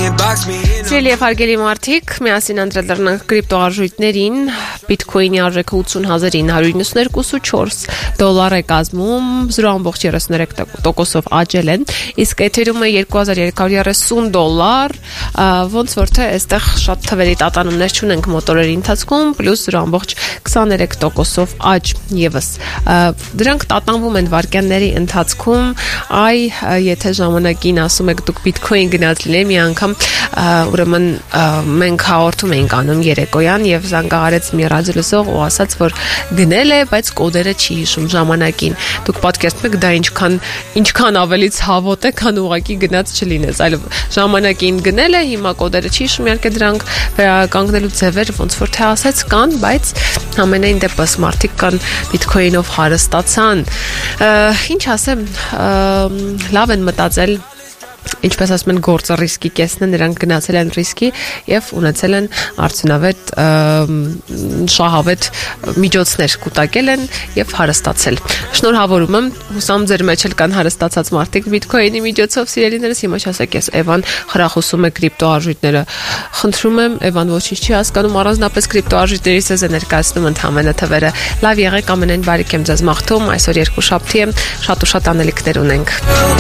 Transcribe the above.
Սիրելի եւ հարգելի մարդիկ, միասին անդրադառնանք կրիպտոարժույթներին, բիթքոինի արժեքը 80,992.4 դոլար է կազմում, 0.33%-ով աճել է, իսկ Ethereum-ը 2330 դոլար, ոնց որ թե այստեղ շատ թվերի տատանումներ չունենք մոտորերի ընթացքում, պլյուս 0.23%-ով աճ եւս։ Դրանք տատանվում են վայրկյանների ընթացքում, եթե ժամանակին ասում եք դուք բիթքոին գնաց լինել մի անգամ ուրեմն մենք հաղորդում էինք անում երեկոյան եւ զանգահարեց մի ռադիոլսող ու ասաց որ գնել է, բայց կոդերը չի հիշում ժամանակին։ Դուք պատկերացնում եք դա ինչքան ավելի ցավոտ է, քան ուղակի գնաց չլինես, այլ ժամանակին գնել է, հիմա կոդերը չի հիշում, իհարկե դրանք վերականգնելու ձևեր ոնց որ թե ասած կան, բայց ամենայն դեպս մարդիկ կան բիթքոինով հարստացան։ Ինչ ասեմ, լավ են մտածել, ինչպես ասում են գործը ռիսկի կեսն է, նրանք գնացել են ռիսկի եւ ունեցել են արդյունավետ շահավետ միջոցներ կուտակել են եւ հարստացել։ Շնորհավորում եմ, հուսամ ձեր մեջ էլ կան հարստացած մարդիկ բիթքոինի միջոցով, սիրելիներս, հիմա չասեք ես Էվան խրախուսում է կրիպտոարժույթները։ Խնդրում եմ, Էվան ոչինչ չի հասկանում, առանձնապես կրիպտոարժույթների սեզ է ներկայացնում ընդհանրապես թվերը։ Լավ եղեք, ամենայն բարիք եմ ձեզ մաղթում, այսօր երկուշաբթի է, շատ ու շատ անելիքներ ունենք։